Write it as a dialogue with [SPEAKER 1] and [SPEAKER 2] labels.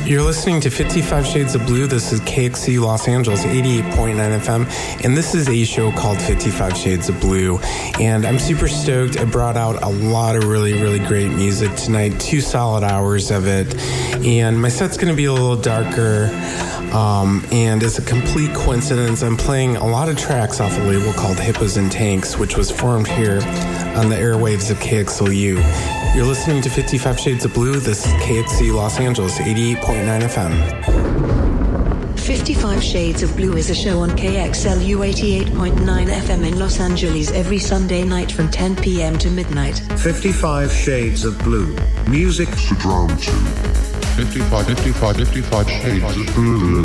[SPEAKER 1] You're listening to 55 Shades of Blue. This is KXC Los Angeles, 88.9 FM, and this is a show called 55 Shades of Blue. And I'm super stoked. I brought out a lot of really, really great music tonight, 2 solid hours of it. And my set's going to be a little darker. And as a complete coincidence, I'm playing a lot of tracks off a label called Hippos and Tanks, which was formed here on the airwaves of KXLU. You're listening to 55 Shades of Blue. This is KXC Los Angeles, 88.9 FM.
[SPEAKER 2] 55 Shades of Blue is a show on KXLU 88.9 FM in Los Angeles every Sunday night from 10 p.m. to midnight.
[SPEAKER 3] 55 Shades of Blue. Music to drown to.
[SPEAKER 4] 55 Shades of Blue.